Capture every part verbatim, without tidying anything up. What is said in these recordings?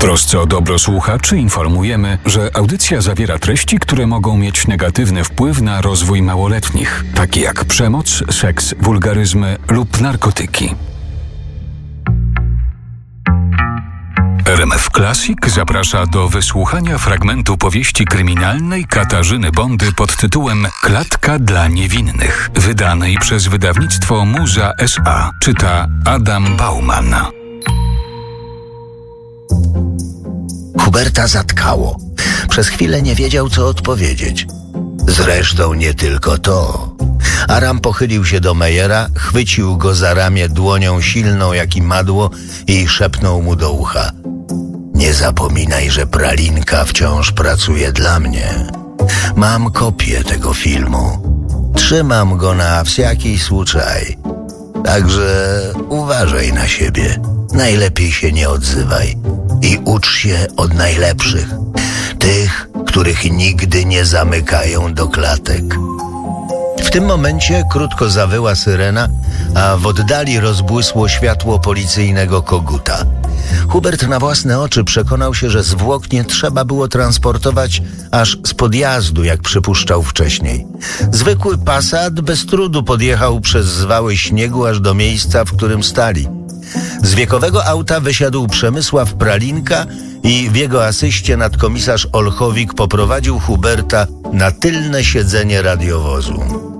trosce o dobro słuchaczy informujemy, że audycja zawiera treści, które mogą mieć negatywny wpływ na rozwój małoletnich, takie jak przemoc, seks, wulgaryzmy lub narkotyki. R M F Classic zaprasza do wysłuchania fragmentu powieści kryminalnej Katarzyny Bondy pod tytułem Klatka dla niewinnych, wydanej przez wydawnictwo Muza S A. Czyta Adam Bauman. Huberta zatkało. Przez chwilę nie wiedział, co odpowiedzieć. Zresztą nie tylko to. Aram pochylił się do Mejera, chwycił go za ramię dłonią silną jak imadło i szepnął mu do ucha: nie zapominaj, że Pralinka wciąż pracuje dla mnie. Mam kopię tego filmu. Trzymam go na wsiaki słuczaj. Także uważaj na siebie. Najlepiej się nie odzywaj i ucz się od najlepszych. Tych, których nigdy nie zamykają do klatek. W tym momencie krótko zawyła syrena, a w oddali rozbłysło światło policyjnego koguta. Hubert na własne oczy przekonał się, że zwłok nie trzeba było transportować aż z podjazdu, jak przypuszczał wcześniej. Zwykły Passat bez trudu podjechał przez zwały śniegu aż do miejsca, w którym stali. Z wiekowego auta wysiadł Przemysław Pralinka i w jego asyście nadkomisarz Olchowik poprowadził Huberta na tylne siedzenie radiowozu.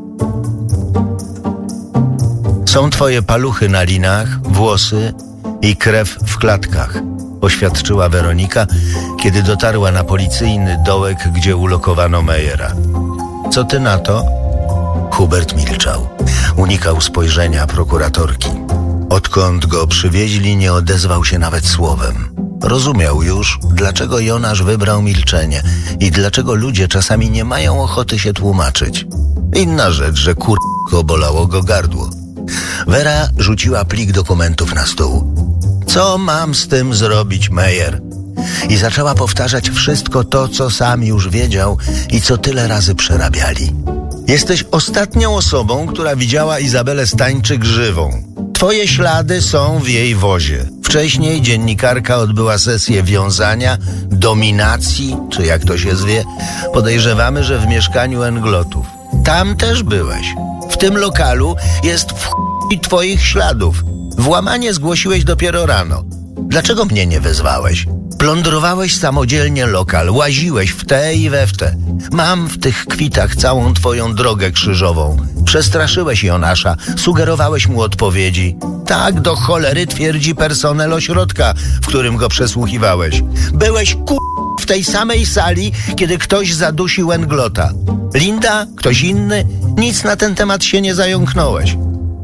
Są twoje paluchy na linach, włosy i krew w klatkach, oświadczyła Weronika, kiedy dotarła na policyjny dołek, gdzie ulokowano Mejera. Co ty na to? Hubert milczał. Unikał spojrzenia prokuratorki. Odkąd go przywieźli, nie odezwał się nawet słowem. Rozumiał już, dlaczego Jonasz wybrał milczenie i dlaczego ludzie czasami nie mają ochoty się tłumaczyć. Inna rzecz, że kurko bolało go gardło. Wera rzuciła plik dokumentów na stół. Co mam z tym zrobić, Mejer? I zaczęła powtarzać wszystko to, co sam już wiedział i co tyle razy przerabiali. Jesteś ostatnią osobą, która widziała Izabelę Stańczyk żywą. Twoje ślady są w jej wozie. Wcześniej dziennikarka odbyła sesję wiązania, dominacji, czy jak to się zwie. Podejrzewamy, że w mieszkaniu Englotów. Tam też byłeś. W tym lokalu jest w chuj twoich śladów. Włamanie zgłosiłeś dopiero rano. Dlaczego mnie nie wezwałeś? Plądrowałeś samodzielnie lokal, łaziłeś w te i we w te. Mam w tych kwitach całą twoją drogę krzyżową. Przestraszyłeś Jonasza, sugerowałeś mu odpowiedzi. Tak do cholery twierdzi personel ośrodka, w którym go przesłuchiwałeś. Byłeś ku... w tej samej sali, kiedy ktoś zadusił Englota. Linda? Ktoś inny? Nic na ten temat się nie zająknąłeś.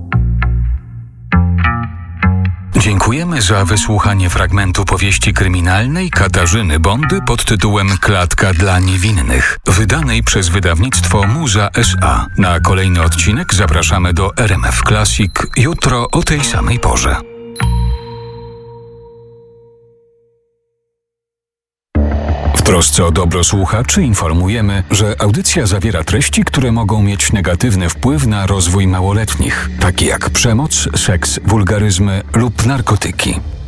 Dziękujemy za wysłuchanie fragmentu powieści kryminalnej Katarzyny Bondy pod tytułem Klatka dla niewinnych, wydanej przez wydawnictwo Muza S A. Na kolejny odcinek zapraszamy do R M F Classic jutro o tej samej porze. W trosce o dobro słuchaczy informujemy, że audycja zawiera treści, które mogą mieć negatywny wpływ na rozwój małoletnich, takie jak przemoc, seks, wulgaryzmy lub narkotyki.